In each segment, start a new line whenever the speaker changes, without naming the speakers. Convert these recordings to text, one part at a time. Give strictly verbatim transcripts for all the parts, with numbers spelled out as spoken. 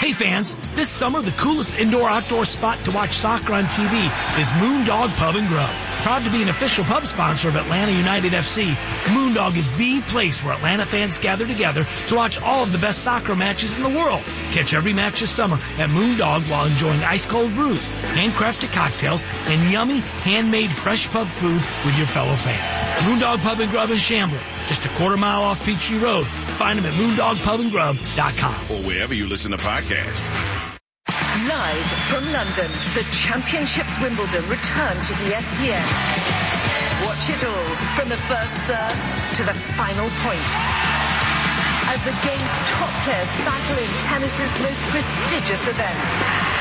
Hey fans, this summer the coolest indoor-outdoor spot to watch soccer on T V is Moondog Pub and Grub. Proud to be an official pub sponsor of Atlanta United F C, Moondog is the place where Atlanta fans gather together to watch all of the best soccer matches in the world. Catch every match this summer at Moondog while enjoying ice-cold brews, handcrafted cocktails, and yummy, handmade fresh pub food with your fellow fans. Moondog Pub and Grub in Chamblee, just a quarter mile off Peachtree Road. Find them at moondog pub and grub dot com.
Or wherever you listen to podcasts.
Live from London, the Championships Wimbledon return to E S P N. Watch it all from the first serve to the final point. As the game's top players battle in tennis's most prestigious event.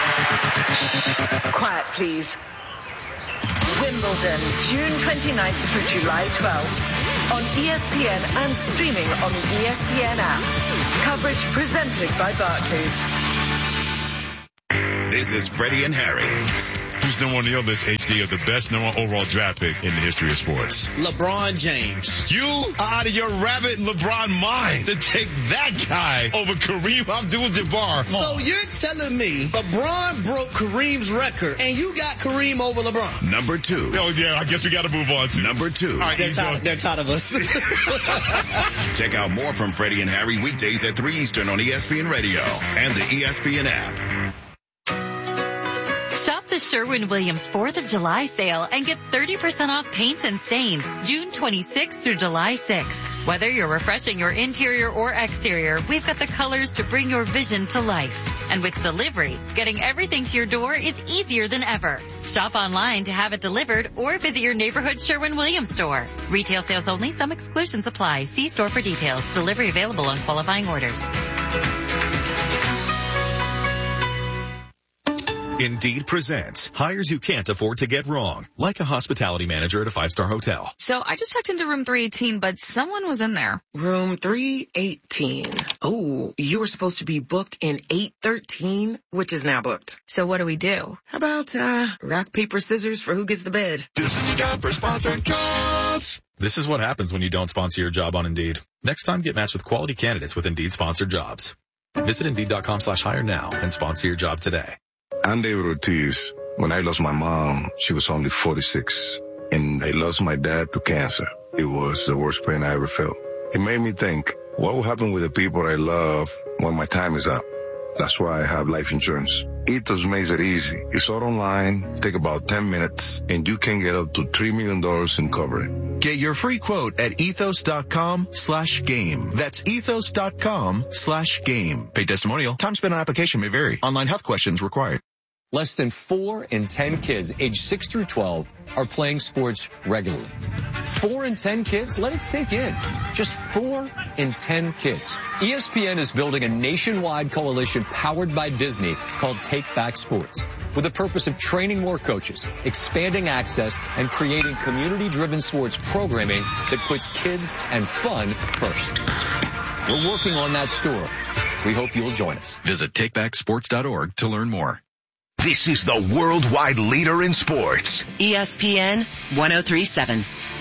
Quiet, please. Wimbledon, June twenty-ninth through July twelfth. On E S P N and streaming on the E S P N app. Coverage presented by Barclays.
This is Freddie and Harry.
Who's number one on your list, H D, of the best number one overall draft pick in the history of sports?
LeBron James.
You are out of your rabbit LeBron mind to take that guy over Kareem Abdul-Jabbar.
So you're telling me LeBron broke Kareem's record and you got Kareem over LeBron?
Number two.
Oh, yeah, I guess we got to move on to.
Number two.
All right, they're, tired, they're tired of us.
Check out more from Freddie and Harry weekdays at three Eastern on E S P N Radio and the E S P N app.
Shop the Sherwin-Williams fourth of July sale and get thirty percent off paints and stains June twenty-sixth through July sixth. Whether you're refreshing your interior or exterior, we've got the colors to bring your vision to life. And with delivery, getting everything to your door is easier than ever. Shop online to have it delivered or visit your neighborhood Sherwin-Williams store. Retail sales only. Some exclusions apply. See store for details. Delivery available on qualifying orders.
Indeed presents hires you can't afford to get wrong, like a hospitality manager at a five-star hotel.
So I just checked into room three eighteen, but someone was in there.
Room three eighteen. Oh, you were supposed to be booked in eight thirteen, which is now booked.
So what do we do?
How about, uh, rock, paper, scissors for who gets the bed?
This is a job for sponsored jobs. This is what happens when you don't sponsor your job on Indeed. Next time, get matched with quality candidates with Indeed sponsored jobs. Visit Indeed.com slash hire now and sponsor your job today.
I'm David Ortiz. When I lost my mom, she was only forty-six, and I lost my dad to cancer. It was the worst pain I ever felt. It made me think, what will happen with the people I love when my time is up? That's why I have life insurance. Ethos makes it easy. It's all online, take about ten minutes, and you can get up to three million dollars in coverage.
Get your free quote at ethos.com slash game. That's ethos.com slash game. Paid testimonial. Time spent on application may vary. Online health questions required.
Less than four in ten kids aged six through twelve are playing sports regularly. Four in ten kids? Let it sink in. Just four in ten kids. E S P N is building a nationwide coalition powered by Disney called Take Back Sports, with the purpose of training more coaches, expanding access, and creating community-driven sports programming that puts kids and fun first. We're working on that story. We hope you'll join us.
Visit take back sports dot org to learn more.
This is the worldwide leader in sports.
E S P N one oh three point seven.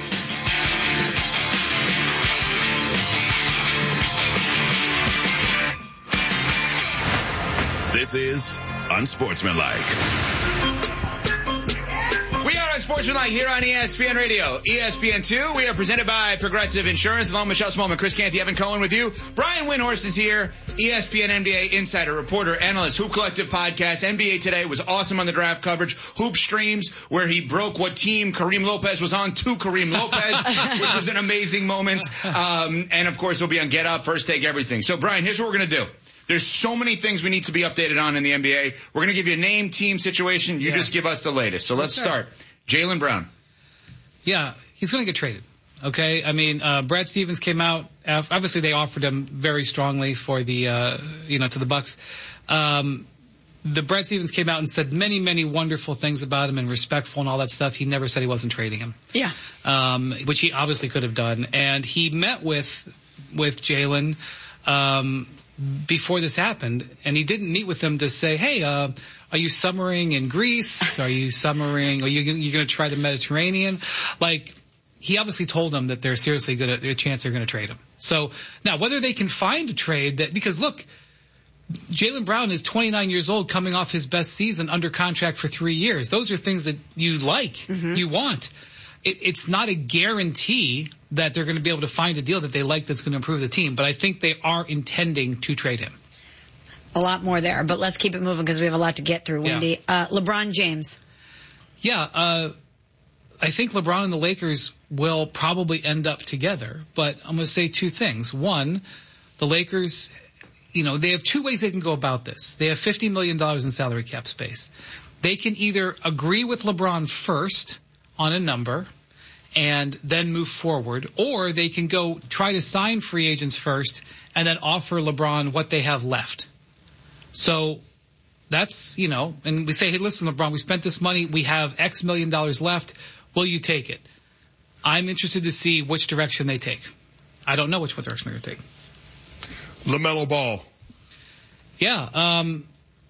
This is Unsportsmanlike.
We are Unsportsmanlike here on E S P N Radio. E S P N two, we are presented by Progressive Insurance. Along with Michelle Smallman, Chris Canty, Evan Cohen with you. Brian Windhorst is here. E S P N N B A insider, reporter, analyst, Hoop Collective podcast. N B A Today was awesome on the draft coverage. Hoop Streams, where he broke what team Kareem Lopez was on to Kareem Lopez, which was an amazing moment. Um, and, of course, he'll be on Get Up, First Take, everything. So, Brian, here's what we're going to do. There's so many things we need to be updated on in the N B A. We're going to give you a name, team, situation. You yeah. just give us the latest. So let's start. Jaylen Brown.
Yeah, he's going to get traded. Okay, I mean, uh, Brad Stevens came out. Obviously, they offered him very strongly for the, uh, you know, to the Bucks. Um, the Brad Stevens came out and said many, many wonderful things about him and respectful and all that stuff. He never said he wasn't trading him.
Yeah.
Um, which he obviously could have done. And he met with with Jaylen um, before this happened, and he didn't meet with him to say, hey, uh, are you summering in Greece? Are you summering? Are you you going to try the Mediterranean? Like, he obviously told them that they're seriously good at their chance they're going to trade him. So now whether they can find a trade that, because look, Jaylen Brown is twenty-nine years old, coming off his best season, under contract for three years. Those are things that you like, mm-hmm. you want. It, it's not a guarantee that they're going to be able to find a deal that they like that's going to improve the team, but I think they are intending to trade him.
A lot more there, but let's keep it moving because we have a lot to get through, Wendy. Yeah. Uh, LeBron James.
Yeah, uh, I think LeBron and the Lakers will probably end up together, but I'm going to say two things. One, the Lakers, you know, they have two ways they can go about this. They have fifty million dollars in salary cap space. They can either agree with LeBron first on a number and then move forward, or they can go try to sign free agents first and then offer LeBron what they have left. So that's, you know, and we say, hey, listen, LeBron, we spent this money. We have X million dollars left. Will you take it? I'm interested to see which direction they take. I don't know which direction they're going to take.
LaMelo Ball.
Yeah. Um,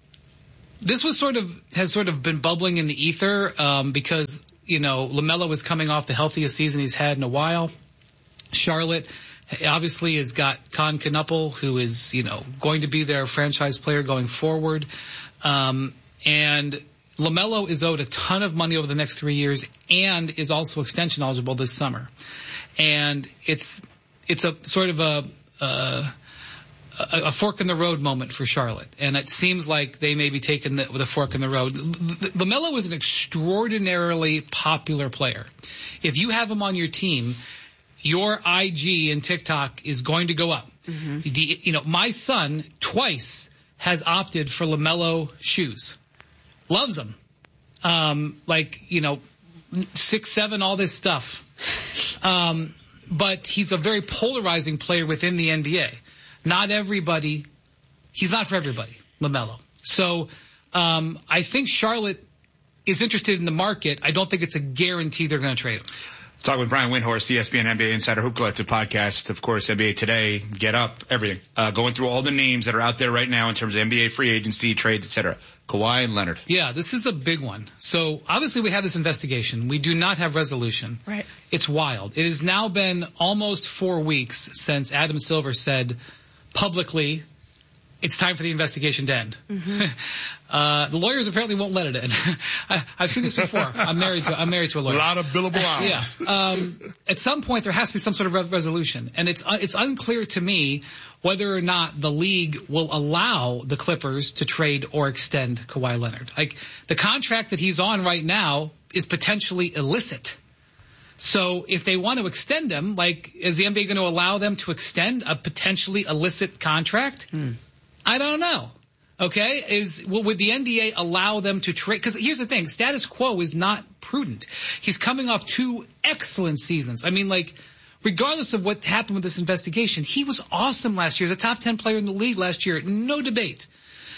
this was sort of, has sort of been bubbling in the ether, um, because, you know, LaMelo was coming off the healthiest season he's had in a while. Charlotte obviously has got Con Knuppel, who is, you know, going to be their franchise player going forward. Um, and LaMelo is owed a ton of money over the next three years and is also extension eligible this summer. And it's, it's a sort of a, uh, a, a fork in the road moment for Charlotte. And it seems like they may be taking the, the fork in the road. LaMelo is an extraordinarily popular player. If you have him on your team, your I G and TikTok is going to go up. Mm-hmm. The, you know, my son twice has opted for LaMelo shoes. Loves them. Um, like, you know, six, seven, all this stuff. Um, but he's a very polarizing player within the N B A. Not everybody, he's not for everybody, LaMelo. So, um, I think Charlotte is interested in the market. I don't think it's a guarantee they're going to trade him.
Talk with Brian Windhorst, E S P N N B A Insider Hoop Collective podcast. Of course, N B A Today, Get Up, everything. Uh, going through all the names that are out there right now in terms of N B A free agency, trades, et cetera. Kawhi and Leonard.
Yeah, this is a big one. So obviously we have this investigation. We do not have resolution.
Right.
It's wild. It has now been almost four weeks since Adam Silver said publicly it's time for the investigation to end. Mm-hmm. Uh, the lawyers apparently won't let it end. I, I've seen this before. I'm married to, I'm married to a lawyer.
A lot of billable hours.
Yeah. Um, at some point there has to be some sort of re- resolution. And it's, uh, it's unclear to me whether or not the league will allow the Clippers to trade or extend Kawhi Leonard. Like, the contract that he's on right now is potentially illicit. So if they want to extend him, like, is the N B A going to allow them to extend a potentially illicit contract? Hmm. I don't know. Okay, is well, would the N B A allow them to trade? Because here's the thing: status quo is not prudent. He's coming off two excellent seasons. I mean, like, regardless of what happened with this investigation, he was awesome last year. He was a top ten player in the league last year, no debate.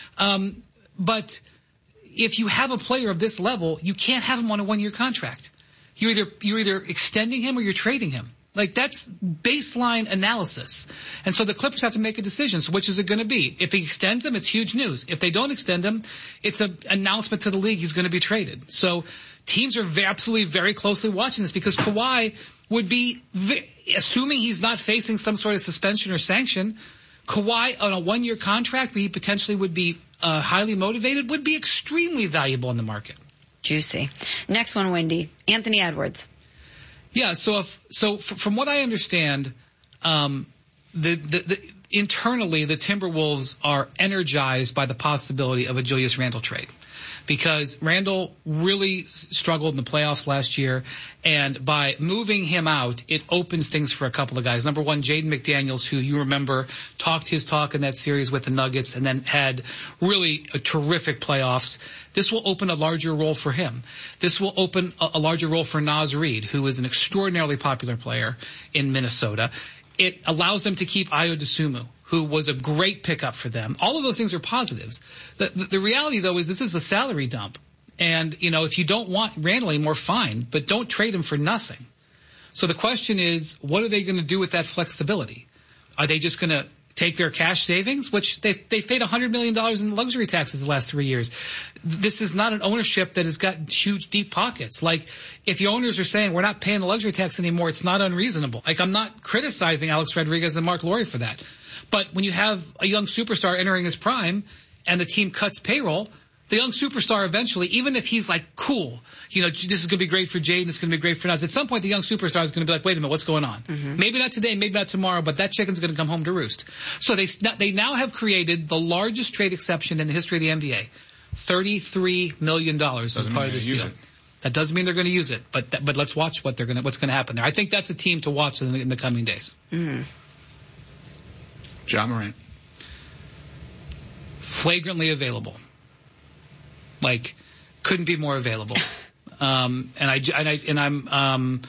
Um, but if you have a player of this level, you can't have him on a one-year contract. You're either you're either extending him or you're trading him. Like, that's baseline analysis. And so the Clippers have to make a decision. So which is it going to be? If he extends him, it's huge news. If they don't extend him, it's an announcement to the league he's going to be traded. So teams are very, absolutely very closely watching this because Kawhi would be, assuming he's not facing some sort of suspension or sanction, Kawhi on a one-year contract where he potentially would be uh, highly motivated would be extremely valuable in the market.
Juicy. Next one, Wendy. Anthony Edwards.
Yeah, so if, so f- from what I understand, um, the, the, the internally the Timberwolves are energized by the possibility of a Julius Randle trade. Because Randle really struggled in the playoffs last year, and by moving him out, it opens things for a couple of guys. Number one, Jaden McDaniels, who you remember talked his talk in that series with the Nuggets and then had really a terrific playoffs. This will open a larger role for him. This will open a, a larger role for Naz Reid, who is an extraordinarily popular player in Minnesota. It allows them to keep Ayo Dosunmu, who was a great pickup for them. All of those things are positives. The, the, the reality, though, is this is a salary dump. And, you know, if you don't want Randle anymore, fine, but don't trade him for nothing. So the question is, what are they going to do with that flexibility? Are they just going to take their cash savings, which they've, they've paid one hundred million dollars in luxury taxes the last three years. This is not an ownership that has got huge, deep pockets. Like, if the owners are saying we're not paying the luxury tax anymore, it's not unreasonable. Like, I'm not criticizing Alex Rodriguez and Mark Lowry for that. But when you have a young superstar entering his prime and the team cuts payroll, the young superstar eventually, even if he's like, cool, you know, this is going to be great for Jaden, this is going to be great for us. At some point, the young superstar is going to be like, wait a minute, what's going on? Mm-hmm. Maybe not today, maybe not tomorrow, but that chicken's going to come home to roost. So they they now have created the largest trade exception in the history of the N B A. thirty-three million dollars as part of this deal. It. That doesn't mean they're going to use it, but th- but let's watch what they're going to what's going to happen there. I think that's a team to watch in the, in the coming days.
Mm.
Ja Morant.
Flagrantly available. Like, couldn't be more available. Um, and I, and I, and I'm, um,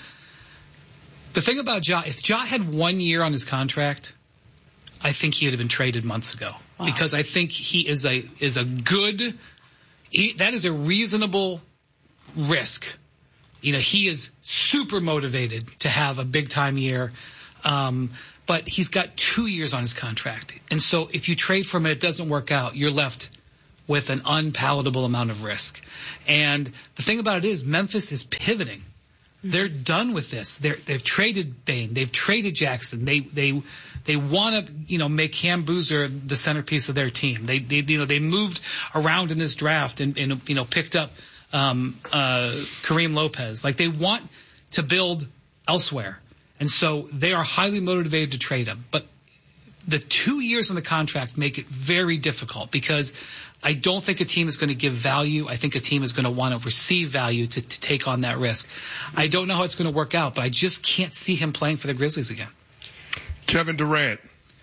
the thing about Ja, if Ja had one year on his contract, I think he would have been traded months ago. Wow. Because I think he is a, is a good, he, that is a reasonable risk. You know, he is super motivated to have a big time year. Um, but he's got two years on his contract. And so if you trade for him and it doesn't work out, you're left with an unpalatable amount of risk. And the thing about it is Memphis is pivoting. Mm-hmm. They're done with this. They're, they've traded Bane. They've traded Jackson. They, they, they want to, you know, make Cam Boozer the centerpiece of their team. They, they, you know, they moved around in this draft and, and you know, picked up, um, uh, Kareem Lopez. Like they want to build elsewhere. And so they are highly motivated to trade him. But the two years on the contract make it very difficult because I don't think a team is going to give value. I think a team is going to want to receive value to, to take on that risk. I don't know how it's going to work out, but I just can't see him playing for the Grizzlies again.
Kevin Durant.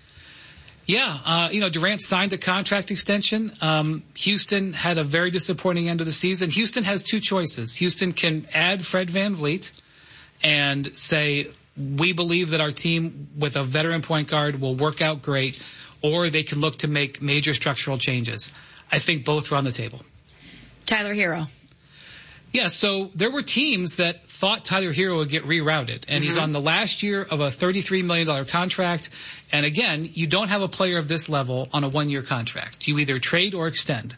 Yeah, uh, you know, Durant signed a contract extension. Um, Houston had a very disappointing end of the season. Houston has two choices. Houston can add Fred VanVleet and say, we believe that our team with a veteran point guard will work out great, or they can look to make major structural changes. I think both are on the table.
Tyler Hero.
Yeah, so there were teams that thought Tyler Hero would get rerouted, and mm-hmm. he's on the last year of a thirty-three million dollars contract. And again, you don't have a player of this level on a one-year contract. You either trade or extend.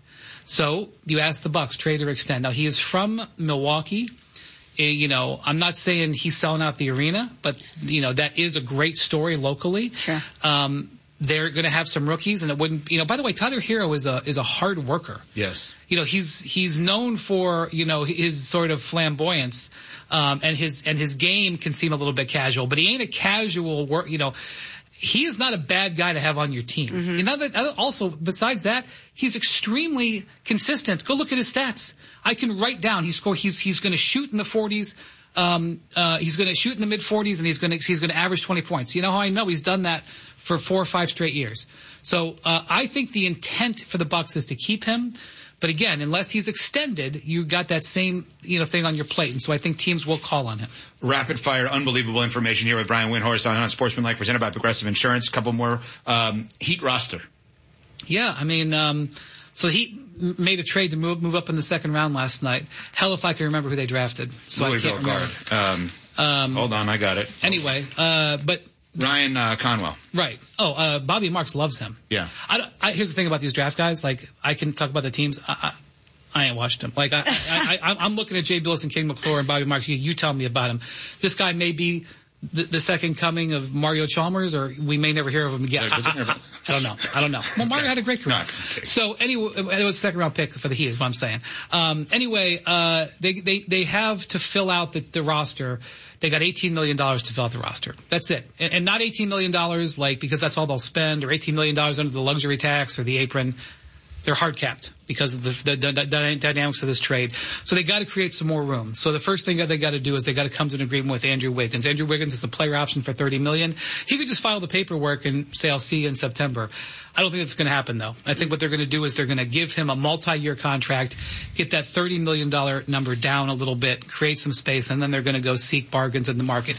So you ask the Bucks, trade or extend. Now, he is from Milwaukee. You know, I'm not saying he's selling out the arena, but, you know, that is a great story locally.
Sure.
Um, they're going to have some rookies, and it wouldn't, you know, by the way, Tyler Hero is a, is a hard worker.
Yes.
You know, he's, he's known for, you know, his sort of flamboyance, um, and his, and his game can seem a little bit casual, but he ain't a casual work, you know, he is not a bad guy to have on your team. Mm-hmm. You know, that, also, besides that, he's extremely consistent. Go look at his stats. I can write down, he score, he's, he's going to shoot in the forties. Um, uh, he's going to shoot in the mid forties and he's going to, he's going to average twenty points. You know how I know? He's done that for four or five straight years. So, uh, I think the intent for the Bucks is to keep him. But again, unless he's extended, you got that same, you know, thing on your plate. And so I think teams will call on him.
Rapid fire, unbelievable information here with Brian Windhorst on Unsportsmanlike, presented by Progressive Insurance. A couple more, um, Heat roster.
Yeah, I mean, um, so the Heat made a trade to move, move up in the second round last night. Hell if I can remember who they drafted. So
Louisville
I can't remember.
guard. Um, um, hold on, I got it.
Anyway, uh, but.
Ryan uh, Conwell.
Right. Oh, uh, Bobby Marks loves him.
Yeah.
I, I, here's the thing about these draft guys. Like, I can talk about the teams. I, I, I ain't watched them. Like, I, I, I, I'm looking at Jay Billis and King McClure and Bobby Marks. You, you tell me about him. This guy may be the, the second coming of Mario Chalmers, or we may never hear of him again. I, I, I, I don't know. I don't know. Well, Mario okay. had a great career. No, so anyway, it was a second round pick for the Heat, is what I'm saying. Um, anyway, uh, they, they, they have to fill out the, the roster. They got eighteen million dollars to fill out the roster. That's it. And, and not eighteen million dollars, like, because that's all they'll spend, or eighteen million dollars under the luxury tax or the apron. They're hard capped because of the, the, the, the dynamics of this trade. So they got to create some more room. So the first thing that they got to do is they got to come to an agreement with Andrew Wiggins. Andrew Wiggins is a player option for thirty million dollars. He could just file the paperwork and say, I'll see you in September. I don't think that's going to happen, though. I think what they're going to do is they're going to give him a multi-year contract, get that thirty million dollars number down a little bit, create some space, and then they're going to go seek bargains in the market.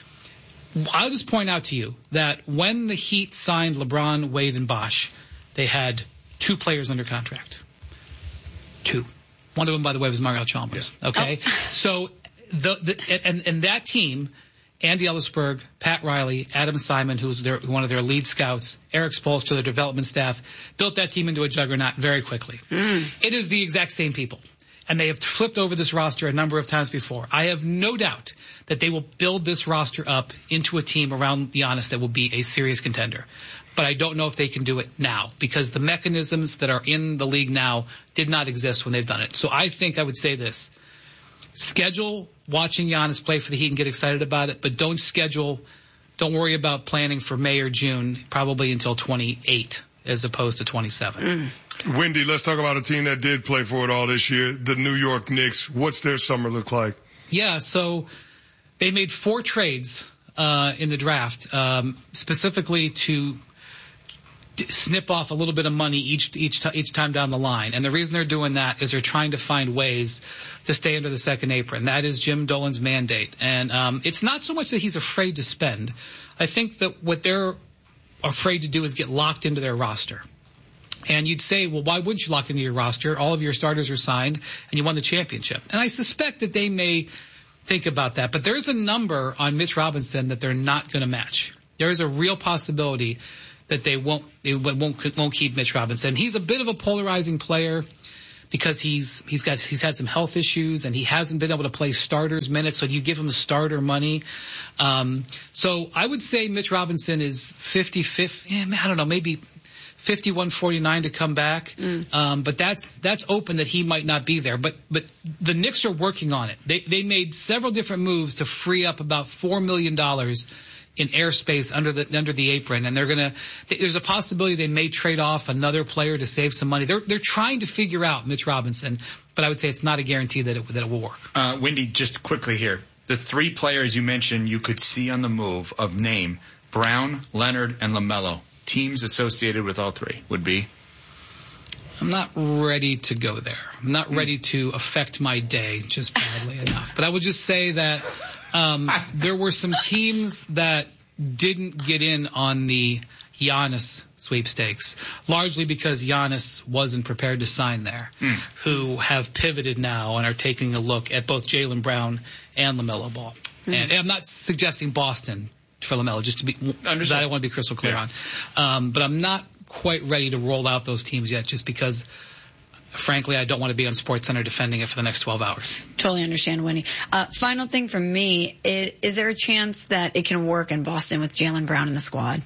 I'll just point out to you that when the Heat signed LeBron, Wade, and Bosh, they had two players under contract. Two. One of them, by the way, was Mario Chalmers. Yeah. Okay? Oh. So, the, the, and, and that team, Andy Ellisberg, Pat Riley, Adam Simon, who's their, one of their lead scouts, Eric Spoelstra, their development staff, built that team into a juggernaut very quickly. Mm. It is the exact same people. and they have flipped over this roster a number of times before. I have no doubt that they will build this roster up into a team around Giannis that will be a serious contender. But I don't know if they can do it now because the mechanisms that are in the league now did not exist when they've done it. So I think I would say this. Schedule watching Giannis play for the Heat and get excited about it, but don't schedule, don't worry about planning for May or June, probably until twenty-eight as opposed to twenty-seven.
Mm. Wendy, let's talk about a team that did play for it all this year, the New York Knicks. What's their summer look like?
Yeah, so they made four trades uh, in the draft, um, specifically to snip off a little bit of money each each each time down the line. And the reason they're doing that is they're trying to find ways to stay under the second apron. That is Jim Dolan's mandate. And um, it's not so much that he's afraid to spend. I think that what they're afraid to do is get locked into their roster. And you'd say, well, why wouldn't you lock into your roster? All of your starters are signed, and you won the championship. And I suspect that they may think about that. But there's a number on Mitch Robinson that they're not going to match. There is a real possibility that they won't they won't won't keep Mitch Robinson. He's a bit of a polarizing player because he's he's got he's had some health issues and he hasn't been able to play starters minutes. So you give him starter money. Um, so I would say Mitch Robinson is fifty-fifty. Yeah, I don't know, maybe fifty-one forty-nine to come back. Mm. Um, but that's that's open that he might not be there. But but the Knicks are working on it. They they made several different moves to free up about four million dollars in airspace under the under the apron, and they're gonna. There's a possibility they may trade off another player to save some money. They're they're trying to figure out Mitch Robinson, but I would say it's not a guarantee that it that it will work.
Uh, Wendy, just quickly here, the three players you mentioned you could see on the move of name: Brown, Leonard, and LaMelo. Teams associated with all three would be.
I'm not ready to go there. I'm not ready to affect my day just badly enough. But I would just say that um, there were some teams that didn't get in on the Giannis sweepstakes, largely because Giannis wasn't prepared to sign there, mm. who have pivoted now and are taking a look at both Jaylen Brown and LaMelo Ball. Mm. And, and I'm not suggesting Boston for LaMelo, just to be, that I want to be crystal clear yeah. on. Um, but I'm not quite ready to roll out those teams yet, just because, frankly, I don't want to be on SportsCenter defending it for the next twelve hours.
Totally understand, Winnie. Uh, final thing from me, is, is there a chance that it can work in Boston with Jaylen Brown in the squad?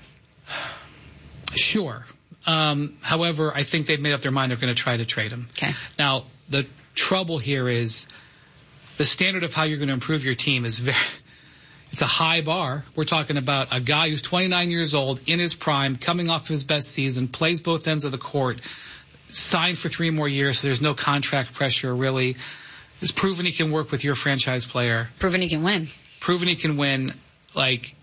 Sure. Um, however, I think they've made up their mind they're going to try to trade him.
Okay.
Now, the trouble here is the standard of how you're going to improve your team is very... It's a high bar. We're talking about a guy who's twenty-nine years old, in his prime, coming off his best season, plays both ends of the court, signed for three more years, so there's no contract pressure, really. Has proven he can work with your franchise player.
Proven he can win.
Proven he can win. Like,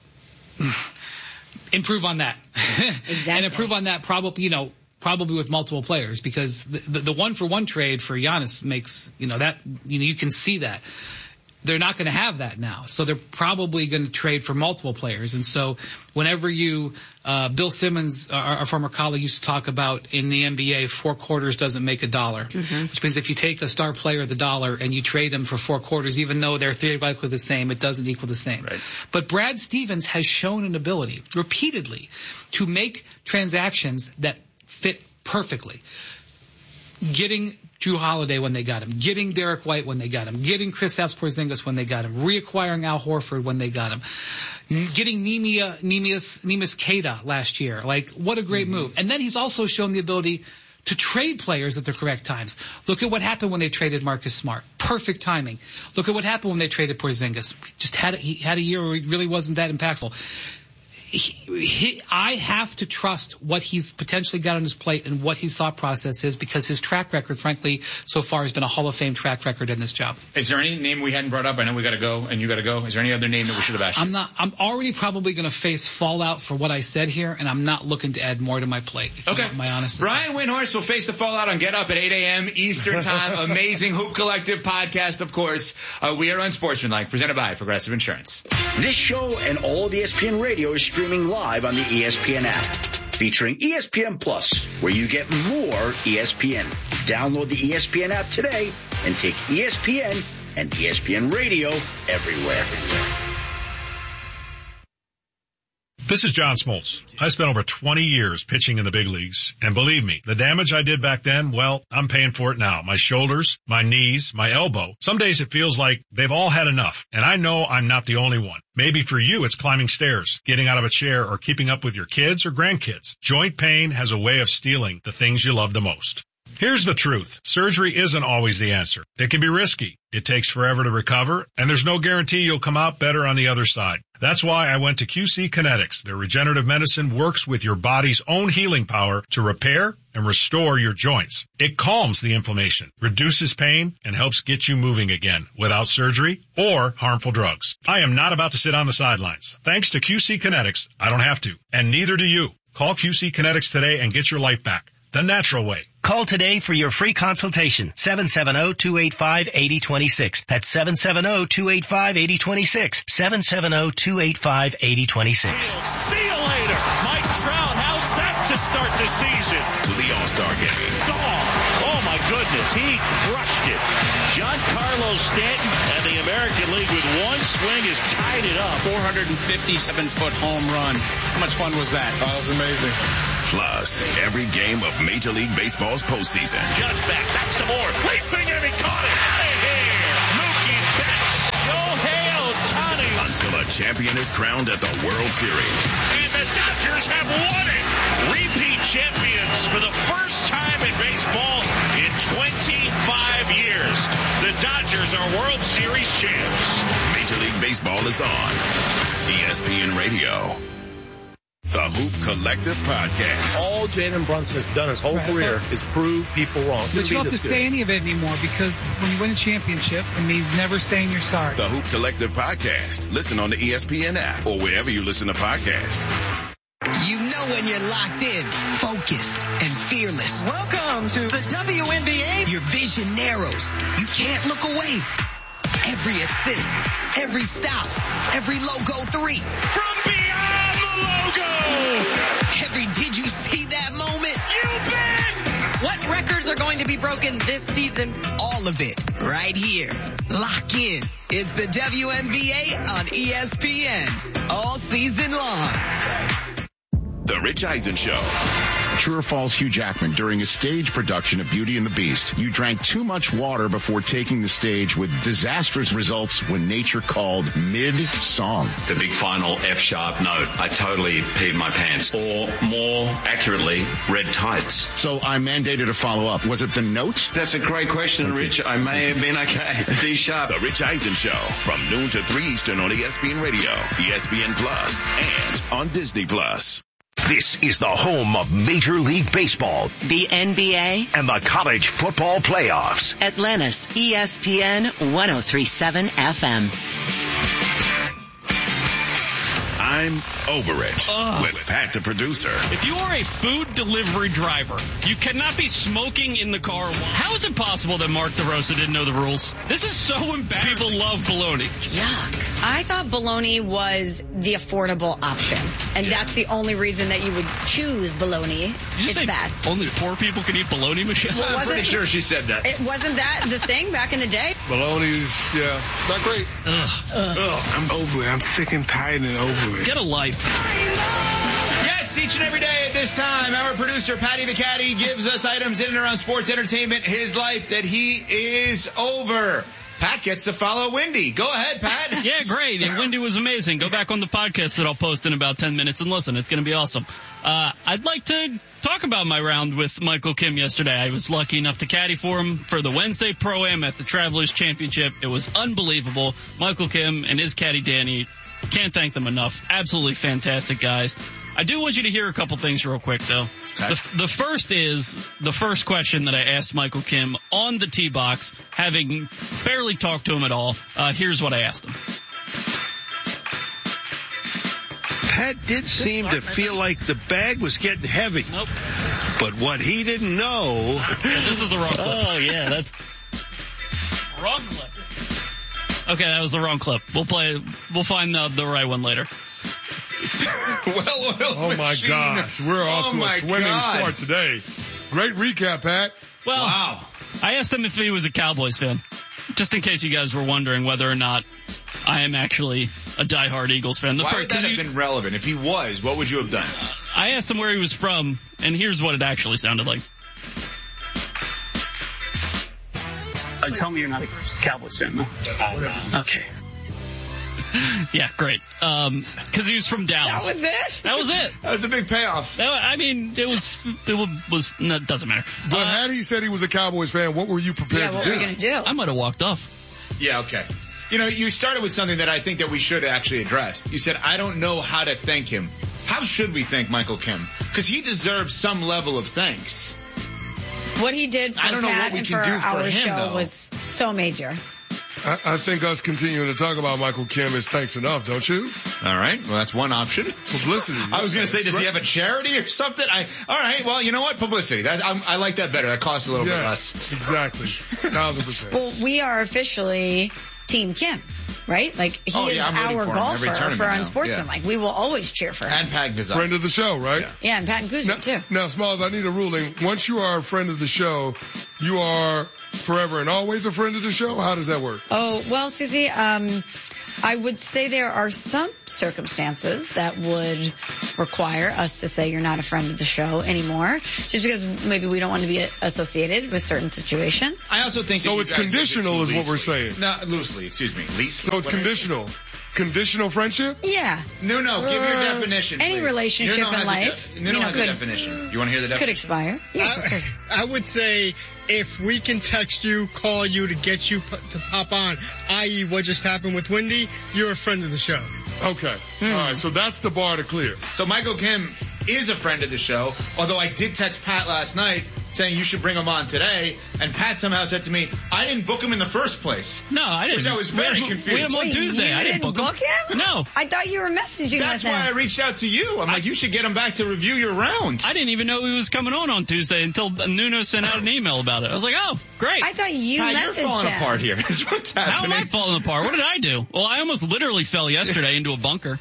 improve on that.
Exactly.
And improve on that probably, you know, probably with multiple players, because the, the, the one-for-one trade for Giannis makes, you know, that, you know, you can see that. They're not going to have that now. So they're probably going to trade for multiple players. And so whenever you, uh, Bill Simmons, our, our former colleague, used to talk about in the N B A, four quarters doesn't make a dollar. Mm-hmm. Which means if you take a star player, the dollar, and you trade them for four quarters, even though they're theoretically the same, it doesn't equal the same.
Right.
But Brad Stevens has shown an ability repeatedly to make transactions that fit perfectly. Getting Drew Holiday when they got him, getting Derek White when they got him, getting Kristaps Porzingis when they got him, reacquiring Al Horford when they got him, getting Nemia, Neemias, Neemias Queta last year. Like, what a great mm-hmm. move. And then he's also shown the ability to trade players at the correct times. Look at what happened when they traded Marcus Smart. Perfect timing. Look at what happened when they traded Porzingis. Just had, he had a year where he really wasn't that impactful. He, he, I have to trust what he's potentially got on his plate and what his thought process is, because his track record, frankly, so far has been a Hall of Fame track record in this job.
Is there any name we hadn't brought up? I know we got to go and you got to go. Is there any other name that we should have asked you?
I'm not. I'm already probably going to face fallout for what I said here, and I'm not looking to add more to my plate.
Okay.
My honest.
Brian Windhorst will face the fallout on Get Up at eight a.m. Eastern Time. Amazing Hoop Collective podcast, of course. Uh, we are Unsportsmanlike, presented by Progressive Insurance.
This show and all of E S P N Radio is streaming live on the E S P N app, featuring E S P N Plus, where you get more E S P N. Download the E S P N app today and take E S P N and E S P N Radio everywhere.
This is John Smoltz. I spent over twenty years pitching in the big leagues, and believe me, the damage I did back then, well, I'm paying for it now. My shoulders, my knees, my elbow. Some days it feels like they've all had enough, and I know I'm not the only one. Maybe for you it's climbing stairs, getting out of a chair, or keeping up with your kids or grandkids. Joint pain has a way of stealing the things you love the most. Here's the truth. Surgery isn't always the answer. It can be risky. It takes forever to recover, and there's no guarantee you'll come out better on the other side. That's why I went to Q C Kinetics. Their regenerative medicine works with your body's own healing power to repair and restore your joints. It calms the inflammation, reduces pain, and helps get you moving again without surgery or harmful drugs. I am not about to sit on the sidelines. Thanks to Q C Kinetics, I don't have to, and neither do you. Call Q C Kinetics today and get your life back. The natural way.
Call today for your free consultation. seven seven zero, two eight five, eight zero two six. That's seven seven zero, two eight five, eight zero two six. seven seven zero, two eight five, eight zero two six.
See you later. Mike Trout, how's that to start the season?
To the All-Star game.
Gone. Oh my goodness, he crushed it. Giancarlo Stanton and the American League with one swing has tied it up.
four hundred fifty-seven foot home run. How much fun was that?
Oh, it was amazing.
Plus, every game of Major League Baseball's postseason.
Judge back, back some more. Leaping and he caught it. Hey, here. Mookie Betts. Shohei Ohtani.
Until a champion is crowned at the World Series.
And the Dodgers have won it. Repeat champions for the first time in baseball in twenty-five years. The Dodgers are World Series champs.
Major League Baseball is on E S P N Radio. The Hoop Collective Podcast.
All Jalen Brunson has done his whole right. career is prove people wrong.
But you don't have to say any of it anymore, because when you win a championship, it means never saying you're sorry.
The Hoop Collective Podcast. Listen on the E S P N app or wherever you listen to podcasts.
You know when you're locked in, focused, and fearless.
Welcome to the W N B A.
Your vision narrows. You can't look away. Every assist, every stop, every logo three.
From beyond the logo.
Every did you see that moment?
You bet.
What records are going to be broken this season?
All of it right here. Lock in. It's the W N B A on E S P N all season long.
The Rich Eisen Show.
True or false, Hugh Jackman, during a stage production of Beauty and the Beast, you drank too much water before taking the stage with disastrous results when nature called mid-song.
The big final F-sharp note. I totally peed my pants. Or more accurately, red tights.
So I mandated a follow-up. Was it the note?
That's a great question, Rich. I may have been okay. D-sharp.
The Rich Eisen Show from noon to three Eastern on E S P N Radio, E S P N Plus, and on Disney Plus.
This is the home of Major League Baseball,
the N B A,
and the college football playoffs.
Atlantis, E S P N one oh three point seven F M.
I'm over it
Ugh.
with Pat the producer.
If you are a food delivery driver, you cannot be smoking in the car. How is it possible that Mark DeRosa didn't know the rules? This is so embarrassing. People love bologna.
Yuck. I thought bologna was the affordable option, and yeah. that's the only reason that you would choose bologna. It's
say
bad.
Only poor people can eat bologna, Michelle?
Well, I'm pretty sure she said that.
It wasn't that the thing back in the day?
Bologna's, yeah, not great.
Ugh.
Ugh. Ugh.
I'm over it. I'm sick and tired and over it.
Get a life.
Yes, each and every day at this time, our producer, Patty the Caddy, gives us items in and around sports entertainment, his life that he is over. Pat gets to follow Wendy. Go ahead, Pat.
Yeah, great. And Wendy was amazing. Go back on the podcast that I'll post in about ten minutes and listen. It's going to be awesome. Uh, I'd like to talk about my round with Michael Kim yesterday. I was lucky enough to caddy for him for the Wednesday Pro-Am at the Travelers Championship. It was unbelievable. Michael Kim and his caddy Danny, can't thank them enough. Absolutely fantastic guys. I do want you to hear a couple things real quick, though. Okay. The, the first is the first question that I asked Michael Kim on the tee box, having barely talked to him at all. Uh, here's what I asked him.
Pat did seem to feel like the bag was getting heavy.
Nope.
But what he didn't know...
Yeah, this is the wrong clip.
Oh, yeah, that's...
Wrong clip. Okay, that was the wrong clip. We'll play, we'll find the, the right one later.
well,
oh my
machine.
gosh, we're off
oh
to a swimming
God.
start today. Great recap, Pat.
Well,
wow.
I asked him if he was a Cowboys fan, just in case you guys were wondering whether or not I am actually a diehard Eagles fan. The
Why
first,
would that have
you,
been relevant? If he was, what would you have done?
I asked him where he was from, and here's what it actually sounded like.
Uh, tell me you're not a Cowboys fan, though. Okay.
Yeah, great. Um, cause he was from Dallas.
That was it?
That was it.
That was a big payoff.
That, I mean, it was, it was, was no, it doesn't matter.
But
uh,
had he said he was a Cowboys fan, what were you prepared
Yeah,
to
what
do?
were you going to do?
I might have walked off.
Yeah, okay. You know, you started with something that I think that we should actually address. You said, I don't know how to thank him. How should we thank Michael Kim? Because he deserves some level of thanks.
What he did for
I don't know
Pat
what we
and
can
for
do for
our
him,
show
though.
was so major.
I, I think us continuing to talk about Michael Kim is thanks enough, don't you?
All right. Well, that's one option.
Publicity.
I was going to say, does he have a charity or something? I, all right. Well, you know what? Publicity. That, I, I like that better. That costs a little
yes,
bit less.
Exactly. Thousand percent.
Well, we are officially Team Kim, right? Like, he
Oh,
is
yeah, I'm rooting
our
for him every
golfer
tournament
for
now.
Unsportsmanlike.
Yeah.
We will always cheer for him.
And Pat Gazan.
Friend of the show, right?
Yeah.
Yeah, and Pat and Kuzma,
Now,
too.
now, Smalls, I need a ruling. Once you are a friend of the show, you are forever and always a friend of the show? How does that work?
Oh, well, Susie, um, I would say there are some circumstances that would require us to say you're not a friend of the show anymore, just because maybe we don't want to be associated with certain situations.
I also think
So
that you
it's
guys did it
conditional
too
is what
loosely.
we're saying.
No, loosely, excuse me. Least,
So it's
what did I say?
conditional. Conditional friendship?
Yeah.
No, no, give your
Uh,
definition,
any
please.
relationship
Nuno
in
has a
life,
de- Nuno
you know,
has
could-
a definition. You want to hear the
Could
definition?
expire. Yes, of course.
I, I would say if we can text you, call you to get you p- to pop on, that is what just happened with Wendy, you're a friend of the show.
Okay. All right. So that's the bar to clear.
So Michael Kim is a friend of the show, although I did text Pat last night saying you should bring him on today, and Pat somehow said to me, I didn't book him in the first place.
No, I didn't.
Which I was very
we had,
confused.
We had him on
Wait,
Tuesday.
you
I didn't
didn't
book him.
him?
No.
I thought you were messaging
That's
with
why I
him.
reached out to you. I'm like, you should get him back to review your round.
I didn't even know he was coming on on Tuesday until Nuno sent out an email about it. I was like, oh, great.
I thought you
Pat,
messaged
you're falling
him.
apart here. Is what's
How am
happening.
I falling apart? What did I do? Well, I almost literally fell yesterday into a bunker.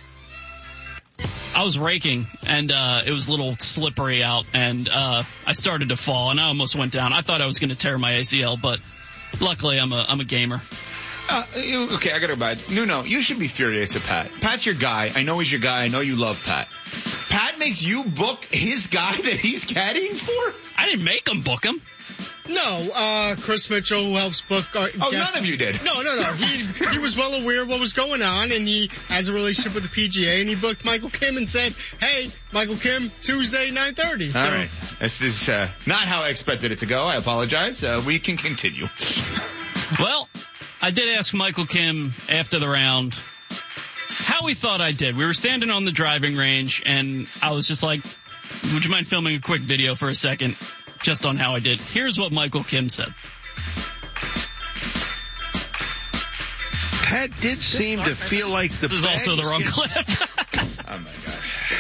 I was raking, and uh it was a little slippery out, and uh I started to fall, and I almost went down. I thought I was going to tear my A C L, but luckily I'm a I'm a gamer.
Uh, you- okay, I gotta go back. Nuno, you should be furious at Pat. Pat's your guy. I know he's your guy. I know you love Pat. Pat makes you book his guy that he's caddying for?
I didn't make him book him.
No, uh, Chris Mitchell, who helps book. Uh,
Oh,
guests-
none of you did.
No, no, no. He he was well aware of what was going on, and he has a relationship with the P G A, and he booked Michael Kim and said, "Hey, Michael Kim, Tuesday nine thirty." So,
All right. This is uh, not how I expected it to go. I apologize. Uh, we can continue.
Well, I did ask Michael Kim after the round how he thought I did. We were standing on the driving range, and I was just like, would you mind filming a quick video for a second just on how I did? Here's what Michael Kim said.
Pat did seem to feel like the
This is
bag
also the
was
wrong
getting-
clip.
Oh, my God.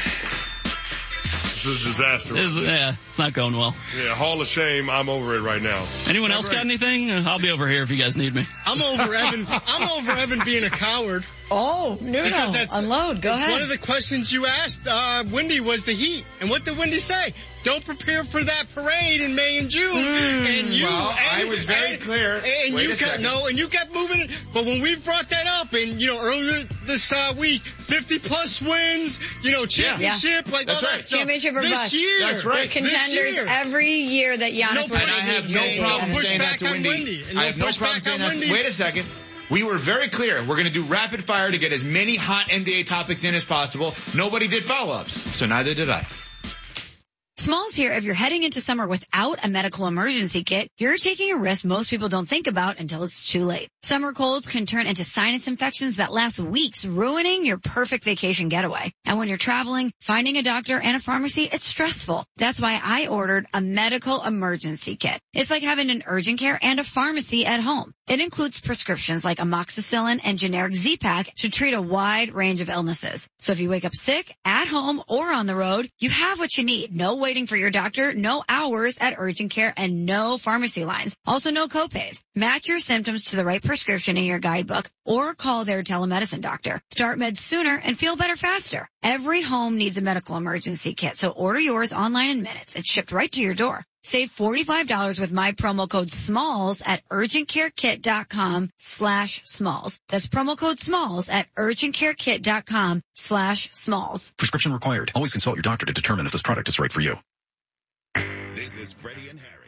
This is a disaster.
This is- yeah, it's not going well.
Yeah, Hall of Shame. I'm over it right now.
Anyone else got anything? Uh, I'll be over here if you guys need me.
I'm over Evan. I'm over Evan being a coward.
Oh, no,
Because
no.
that's-
Unload. Go ahead.
One of the questions you asked uh, Wendy was the heat, and what did Wendy say? Don't prepare for that parade in May and June. And you,
Well, I
and,
was very
and,
clear.
And
Wait
you
a
kept
second.
no, and you kept moving. But when we brought that up, and you know, earlier this uh, week, fifty plus wins, you know, championship, like
That's
all
right.
that stuff.
Championship or
this
bust.
year,
That's right.
We're contenders
This year.
every year that Giannis
No
wears
push-
the
And I have no
jersey.
problem
push
saying that
back
to
on
Wendy.
Wendy, and
I
no
have no
push
problem
back
saying
on
that. To,
Wendy.
wait a second. We were very clear. We're going to do rapid fire to get as many hot N B A topics in as possible. Nobody did follow-ups, so neither did I.
Smalls here. If you're heading into summer without a medical emergency kit, you're taking a risk most people don't think about until it's too late. Summer colds can turn into sinus infections that last weeks, ruining your perfect vacation getaway. And when you're traveling, finding a doctor and a pharmacy, it's stressful. That's why I ordered a medical emergency kit. It's like having an urgent care and a pharmacy at home. It includes prescriptions like amoxicillin and generic Z-Pak to treat a wide range of illnesses. So if you wake up sick, at home, or on the road, you have what you need. No waiting for your doctor, no hours at urgent care, and no pharmacy lines. Also no copays. Match your symptoms to the right prescription in your guidebook or call their telemedicine doctor. Start meds sooner and feel better faster. Every home needs a medical emergency kit, so order yours online in minutes. It's shipped right to your door. Save forty-five dollars with my promo code SMALLS at urgentcarekit.com slash smalls. That's promo code SMALLS at urgentcarekit.com slash smalls.
Prescription required. Always consult your doctor to determine if this product is right for you.
This is Freddie and Harry.